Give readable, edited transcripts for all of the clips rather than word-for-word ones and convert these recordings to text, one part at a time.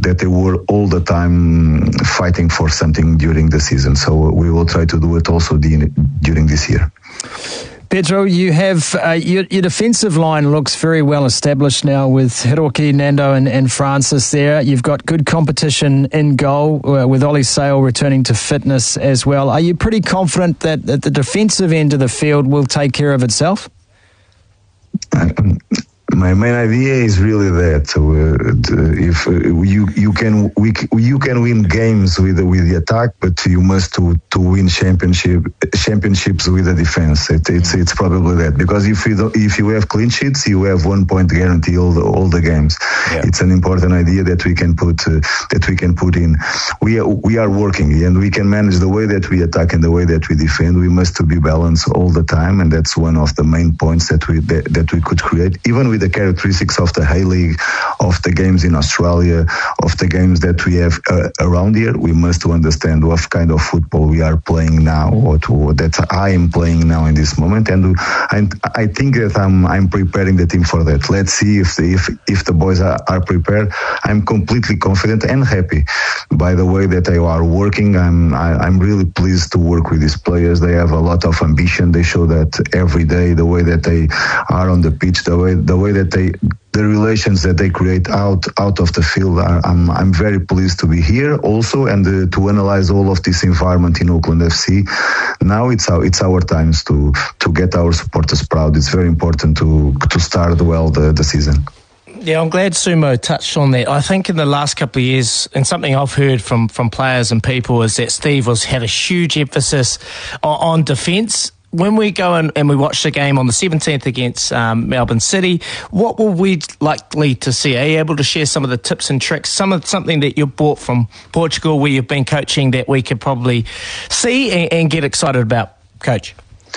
that they were all the time fighting for something during the season. So we will try to do it also during this year. Pedro, you have your defensive line looks very well established now with Hiroki, Nando and Francis there. You've got good competition in goal with Ollie Sale returning to fitness as well. Are you pretty confident that the defensive end of the field will take care of itself? My main idea is really that if you can win games with the attack, but you must to win championships with the defense. It's probably that, because if you have clean sheets, you have 1 point guarantee all the games. Yeah. It's an important idea that we can put in. We are working, and we can manage the way that we attack and the way that we defend. We must to be balanced all the time, and that's one of the main points that we could create, even with the characteristics of the A-League, of the games in Australia, of the games that we have around here. We must understand what kind of football we are playing now, or that I am playing now in this moment, and I think that I'm preparing the team for that. Let's see if the boys are prepared. I'm completely confident and happy by the way that they are working. I'm really pleased to work with these players. They have a lot of ambition. They show that every day, the way that they are on the pitch, the way that the relations that they create out of the field. I'm very pleased to be here also, and to analyze all of this environment in Auckland FC. Now it's our times to get our supporters proud. It's very important to start well the season. Yeah, I'm glad Sumo touched on that. I think in the last couple of years, and something I've heard from players and people, is that Steve had a huge emphasis on defence. When we go in and we watch the game on the 17th against Melbourne City, what will we likely to see? Are you able to share some of the tips and tricks, something that you brought from Portugal where you've been coaching that we could probably see and get excited about, Coach?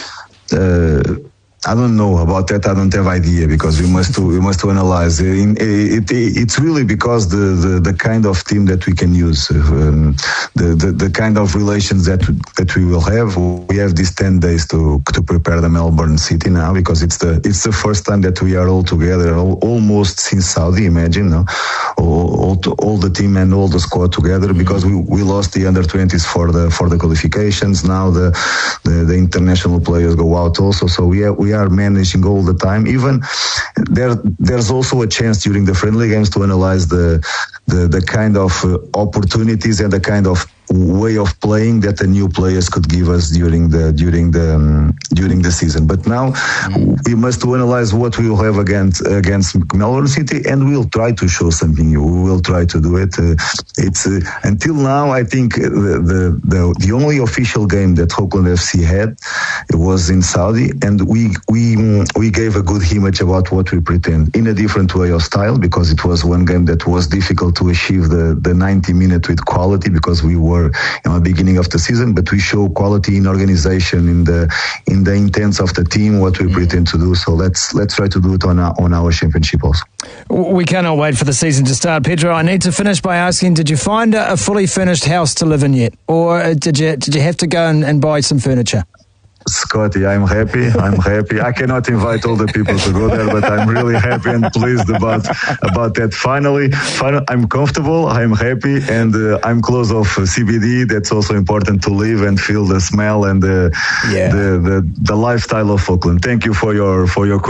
I don't know about that. I don't have idea, because we must analyze. It's really because the kind of team that we can use, the kind of relations that we will have. We have these 10 days to prepare the Melbourne City now, because it's the first time that we are all together, almost since Saudi. Imagine, no? all the team and all the squad together, because we lost the under-20s for the qualifications. Now the international players go out also, so we are managing all the time. Even there's also a chance during the friendly games to analyze the kind of opportunities and the kind of way of playing that the new players could give us during the season. But now we must analyze what we will have against Melbourne City, and we'll try to show something new. We will try to do it. It's until now, I think the only official game that Auckland FC had, it was in Saudi, and we gave a good image about what we pretend in a different way of style, because it was one game that was difficult to achieve the 90 minutes with quality, because we were in the beginning of the season, but we show quality in organization, in the intents of the team, what we pretend to do. So let's try to do it on our championship also. We cannot wait for the season to start. Pedro, I need to finish by asking, did you find a fully furnished house to live in yet, or did you have to go and buy some furniture? Scotty, I'm happy. I cannot invite all the people to go there, but I'm really happy and pleased about that. Finally, I'm comfortable, I'm happy, and I'm close of CBD. That's also important to live and feel the smell and the lifestyle of Auckland. Thank you for your